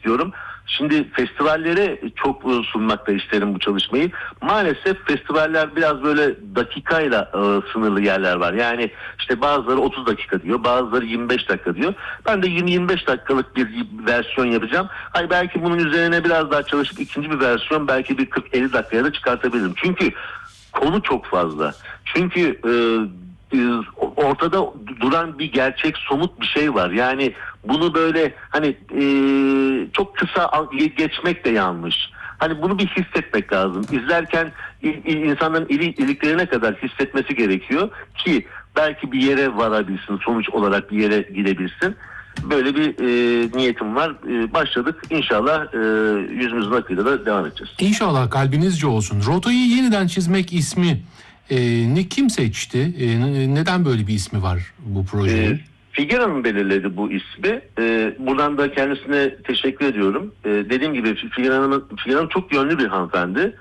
istiyorum. Şimdi festivallere çok sunmak da isterim bu çalışmayı. Maalesef festivaller biraz böyle dakikayla sınırlı yerler var. Yani işte bazıları 30 dakika diyor, bazıları 25 dakika diyor. Ben de 20-25 dakikalık bir versiyon yapacağım. Hani belki bunun üzerine biraz daha çalışıp ikinci bir versiyon belki bir 40-50 dakikaya da çıkartabilirim. Çünkü konu çok fazla. Çünkü ortada duran bir gerçek, somut bir şey var. Yani bunu böyle hani çok kısa geçmek de yanlış. Hani bunu bir hissetmek lazım. İzlerken insanların iliklerine kadar hissetmesi gerekiyor ki belki bir yere varabilsin, sonuç olarak bir yere gidebilsin. Böyle bir niyetim var. Başladık. İnşallah yüzümüzün akıyla da devam edeceğiz. İnşallah kalbinizce olsun. Rotayı yeniden çizmek ismi ne kim seçti? Neden böyle bir ismi var bu projenin? Figen Hanım belirledi bu ismi. Buradan da kendisine teşekkür ediyorum. Dediğim gibi Figen Hanım çok yönlü bir hanımefendi.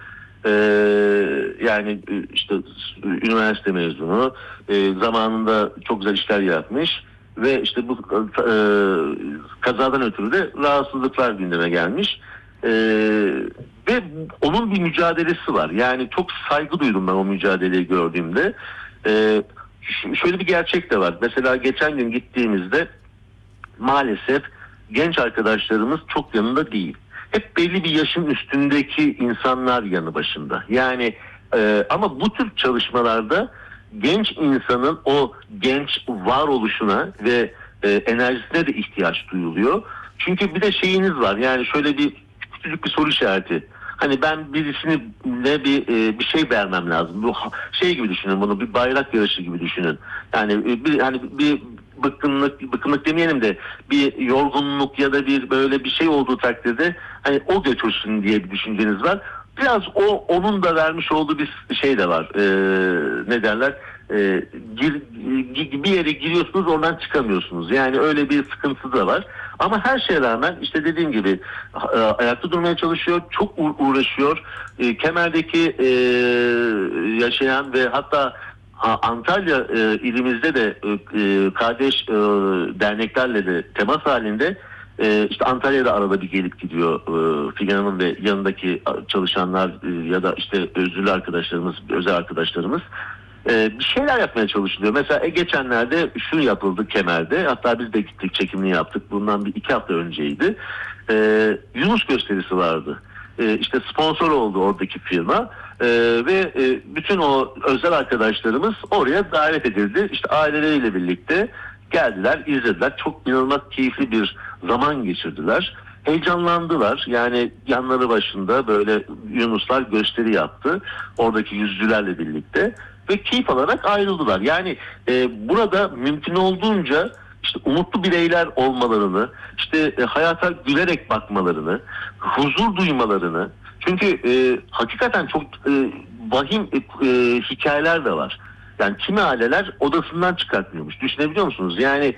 Yani işte üniversite mezunu, zamanında çok güzel işler yapmış ve işte bu kazadan ötürü de rahatsızlıklar gündeme gelmiş. Ve onun bir mücadelesi var. Yani çok saygı duydum ben o mücadeleyi gördüğümde. Şöyle bir gerçek de var. Mesela geçen gün gittiğimizde maalesef genç arkadaşlarımız çok yanında değil. Hep belli bir yaşın üstündeki insanlar yanı başında. Yani ama bu tür çalışmalarda genç insanın o genç varoluşuna ve enerjisine de ihtiyaç duyuluyor. Çünkü bir de şeyiniz var. Yani şöyle bir küçücük bir soru işareti. Hani ben birisine bir şey vermem lazım. Bu şey gibi düşünün, bunu bir bayrak yarışı gibi düşünün. Yani bir bıkkınlık demeyelim de bir yorgunluk ya da bir böyle bir şey olduğu takdirde hani o götürsün diye bir düşünceniz var. Biraz onun da vermiş olduğu bir şey de var. Ne derler? Bir yere giriyorsunuz, oradan çıkamıyorsunuz. Yani öyle bir sıkıntı da var. Ama her şeye rağmen işte dediğim gibi ayakta durmaya çalışıyor, çok uğraşıyor. Kemer'deki yaşayan ve hatta Antalya ilimizde de kardeş derneklerle de temas halinde, işte Antalya'da arada bir gelip gidiyor Figen Hanım ve yanındaki çalışanlar ya da işte özürlü arkadaşlarımız, özel arkadaşlarımız. Bir şeyler yapmaya çalışılıyor. Mesela geçenlerde şu yapıldı Kemer'de. Hatta biz de gittik, çekimini yaptık. Bundan bir 2 hafta önceydi. Yunus gösterisi vardı. İşte sponsor oldu oradaki firma. Ve bütün o özel arkadaşlarımız oraya davet edildi. İşte aileleriyle birlikte geldiler, izlediler. Çok inanılmaz keyifli bir zaman geçirdiler. Heyecanlandılar. Yani yanları başında böyle Yunuslar gösteri yaptı. Oradaki yüzücülerle birlikte. Ve keyif alarak ayrıldılar. Yani burada mümkün olduğunca işte umutlu bireyler olmalarını, işte hayata gülerek bakmalarını, huzur duymalarını. Çünkü hakikaten çok vahim hikayeler de var. Yani kimi aileler odasından çıkartmıyormuş. Düşünebiliyor musunuz? Yani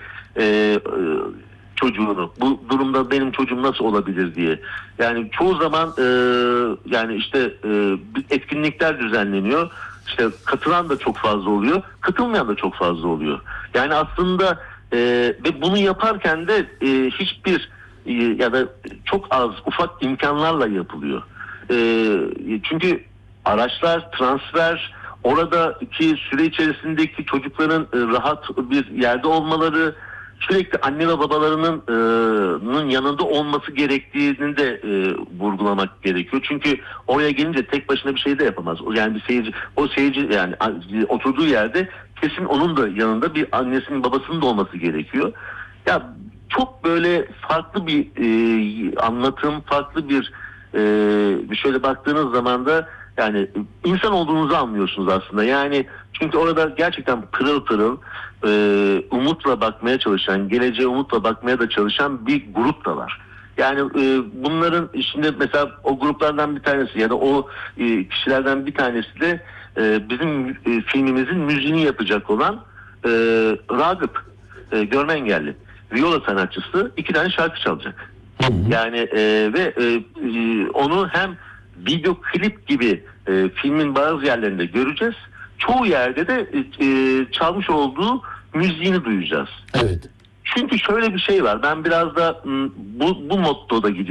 çocuğunu, bu durumda benim çocuğum nasıl olabilir diye. Yani çoğu zaman yani işte etkinlikler düzenleniyor. İşte katılan da çok fazla oluyor, katılmayan da çok fazla oluyor. Yani aslında ve bunu yaparken de hiçbir ya da çok az ufak imkanlarla yapılıyor. Çünkü araçlar, transfer, oradaki süre içerisindeki çocukların rahat bir yerde olmaları, sürekli anne ve babalarının yanında olması gerektiğini de vurgulamak gerekiyor. Çünkü oraya gelince tek başına bir şey de yapamaz. Yani o seyirci yani oturduğu yerde kesin onun da yanında bir annesinin babasının da olması gerekiyor. Ya çok böyle farklı bir anlatım, farklı bir şöyle baktığınız zaman da yani insan olduğunuzu anlıyorsunuz aslında. Yani çünkü orada gerçekten pırıl pırıl umutla bakmaya çalışan, geleceğe umutla bakmaya da çalışan bir grup da var. Yani bunların şimdi mesela o gruplardan bir tanesi ya da o kişilerden bir tanesi de bizim filmimizin müziğini yapacak olan Ragıp, görme engelli viola sanatçısı, 2 tane şarkı çalacak. Yani ve onu hem video klip gibi filmin bazı yerlerinde göreceğiz. Çoğu yerde de çalmış olduğu müziğini duyacağız. Evet. Çünkü şöyle bir şey var. Ben biraz da bu mottoda gidiyorum.